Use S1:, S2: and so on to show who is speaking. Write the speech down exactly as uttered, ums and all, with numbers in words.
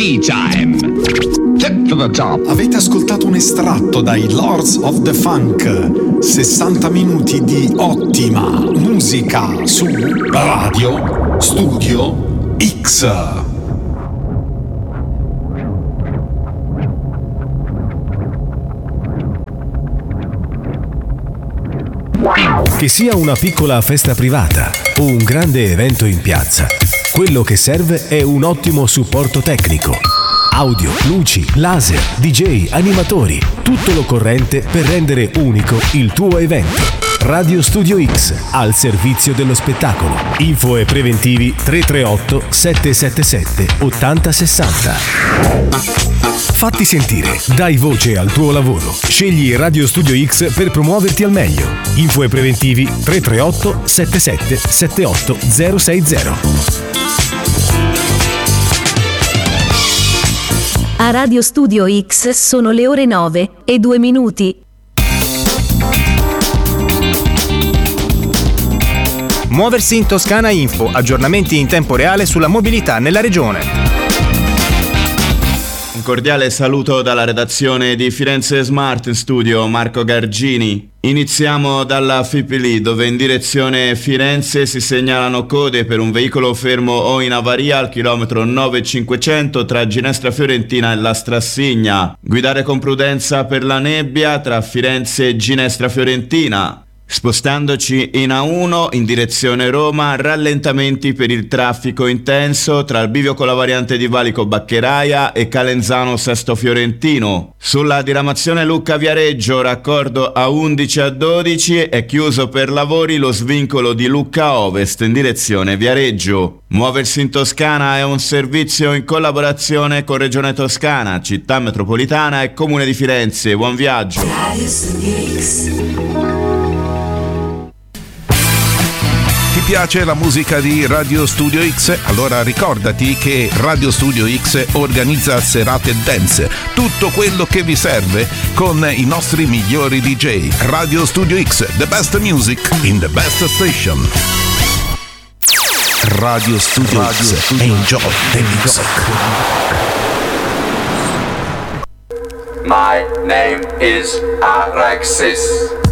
S1: E-Time. Tip to the top.
S2: Avete ascoltato un estratto dai Lords of the Funk. sessanta minuti di ottima musica su Radio Studio X.
S3: Che sia una piccola festa privata o un grande evento in piazza, quello che serve è un ottimo supporto tecnico. Audio, luci, laser, D J, animatori, tutto l'occorrente per rendere unico il tuo evento. Radio Studio X, al servizio dello spettacolo. Info e preventivi tre tre otto sette sette sette otto zero sei zero. Fatti sentire, dai voce al tuo lavoro. Scegli Radio Studio X per promuoverti al meglio. Info e preventivi tre tre otto sette sette sette otto zero sei zero.
S4: A Radio Studio X sono le ore nove e due minuti.
S5: Muoversi in Toscana Info, aggiornamenti in tempo reale sulla mobilità nella regione.
S6: Un cordiale saluto dalla redazione di Firenze Smart in studio, Marco Gargini. Iniziamo dalla Fipili, dove in direzione Firenze si segnalano code per un veicolo fermo o in avaria al chilometro nove cinquecento tra Ginestra Fiorentina e La Strassigna. Guidare con prudenza per la nebbia tra Firenze e Ginestra Fiorentina. Spostandoci in A uno in direzione Roma, rallentamenti per il traffico intenso tra il bivio con la variante di Valico Baccheraia e Calenzano Sesto Fiorentino. Sulla diramazione Lucca-Viareggio, raccordo A undici a dodici, è chiuso per lavori lo svincolo di Lucca Ovest in direzione Viareggio. Muoversi in Toscana è un servizio in collaborazione con Regione Toscana, Città Metropolitana e Comune di Firenze. Buon viaggio!
S7: Ti piace la musica di Radio Studio X? Allora ricordati che Radio Studio X organizza serate dance, tutto quello che vi serve con i nostri migliori D J. Radio Studio X, the best music in the best station. Radio Studio Radio X, Studio enjoy the music.
S8: My name is Araxis.